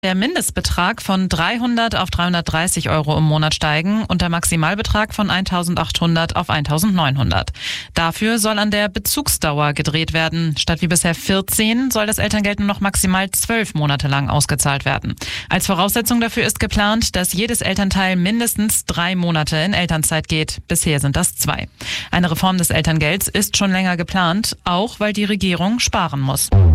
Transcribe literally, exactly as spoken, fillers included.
Der Mindestbetrag von dreihundert auf dreihundertdreißig Euro im Monat steigen und der Maximalbetrag von eintausendachthundert auf eintausendneunhundert. Dafür soll an der Bezugsdauer gedreht werden. Statt wie bisher vierzehn soll das Elterngeld nur noch maximal zwölf Monate lang ausgezahlt werden. Als Voraussetzung dafür ist geplant, dass jedes Elternteil mindestens drei Monate in Elternzeit geht. Bisher sind das zwei. Eine Reform des Elterngelds ist schon länger geplant, auch weil die Regierung sparen muss.